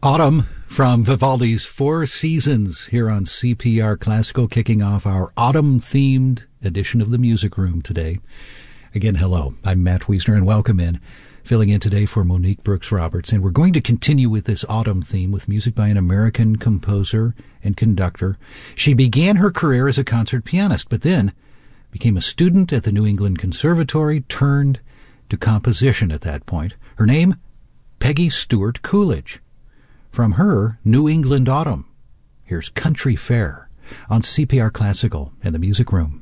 Autumn from Vivaldi's Four Seasons here on CPR Classical, kicking off our autumn-themed edition of the Music Room today. Again, hello. I'm Matt Wiesner, and welcome in. Filling in today for Monique Brooks-Roberts. And we're going to continue with this autumn theme with music by an American composer and conductor. She began her career as a concert pianist, but then became a student at the New England Conservatory, turned to composition at that point. Her name, Peggy Stewart Coolidge. From her, New England Autumn. Here's Country Fair on CPR Classical and the Music Room.